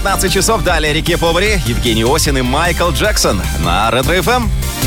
15 часов далее Реке Повари, Евгений Осин и Майкл Джексон на Ретро-ФМ.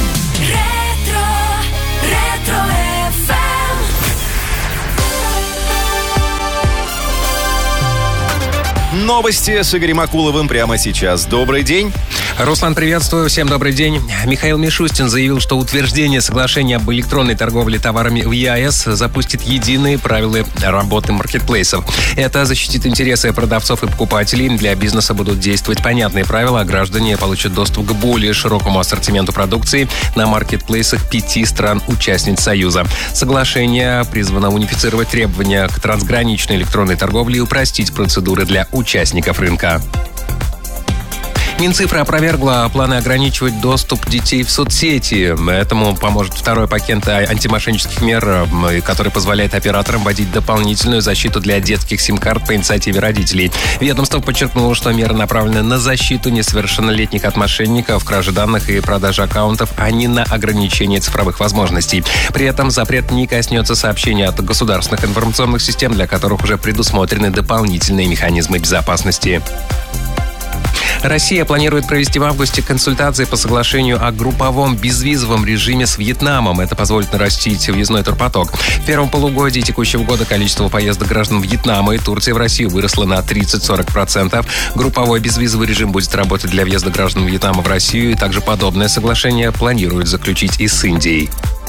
Новости с Игорем Акуловым прямо сейчас. Добрый день. Руслан, приветствую. Всем добрый день. Михаил Мишустин заявил, что утверждение соглашения об электронной торговле товарами в ЕАЭС запустит единые правила работы маркетплейсов. Это защитит интересы продавцов и покупателей. Для бизнеса будут действовать понятные правила, а граждане получат доступ к более широкому ассортименту продукции на маркетплейсах 5 стран-участниц Союза. Соглашение призвано унифицировать требования к трансграничной электронной торговле и упростить процедуры для участников рынка. Минцифра опровергла планы ограничивать доступ детей в соцсети. Этому поможет второй пакет антимошеннических мер, который позволяет операторам вводить дополнительную защиту для детских сим-карт по инициативе родителей. Ведомство подчеркнуло, что меры направлены на защиту несовершеннолетних от мошенников, кражи данных и продажи аккаунтов, а не на ограничение цифровых возможностей. При этом запрет не коснется сообщений от государственных информационных систем, для которых уже предусмотрены дополнительные механизмы безопасности. Россия планирует провести в августе консультации по соглашению о групповом безвизовом режиме с Вьетнамом. Это позволит нарастить въездной турпоток. В первом полугодии текущего года количество поездок граждан Вьетнама и Турции в Россию выросло на 30-40%. Групповой безвизовый режим будет работать для въезда граждан Вьетнама в Россию, и также подобное соглашение планируют заключить и с Индией.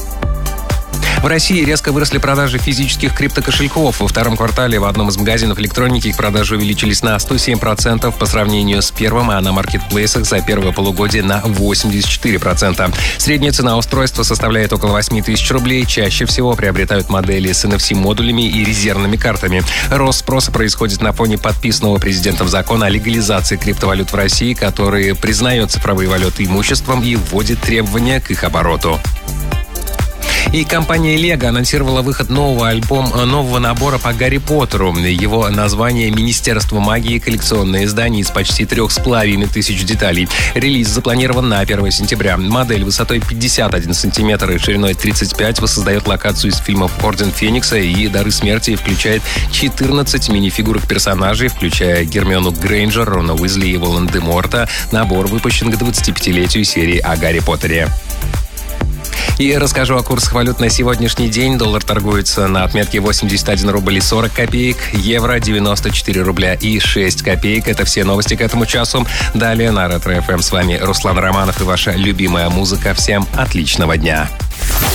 В России резко выросли продажи физических криптокошельков. Во втором квартале в одном из магазинов электроники их продажи увеличились на 107% по сравнению с первым, а на маркетплейсах за первое полугодие на 84%. Средняя цена устройства составляет около 8 тысяч рублей. Чаще всего приобретают модели с NFC-модулями и резервными картами. Рост спроса происходит на фоне подписанного президентом закона о легализации криптовалют в России, который признает цифровые валюты имуществом и вводит требования к их обороту. И компания Lego анонсировала выход нового набора по Гарри Поттеру. Его название «Министерство магии», коллекционное издание из почти 3,5 тысяч деталей. Релиз запланирован на 1 сентября. Модель высотой 51 сантиметр и шириной 35 воссоздает локацию из фильмов «Орден Феникса» и «Дары смерти» и включает 14 мини-фигурок персонажей, включая Гермиону Грейнджер, Рона Уизли и Волан-де-Морта. Набор выпущен к 25-летию серии о Гарри Поттере. И расскажу о курсах валют на сегодняшний день. Доллар торгуется на отметке 81 рубль и 40 копеек, евро 94 рубля и 6 копеек. Это все новости к этому часу. Далее на Ретро-ФМ с вами Руслан Романов и ваша любимая музыка. Всем отличного дня.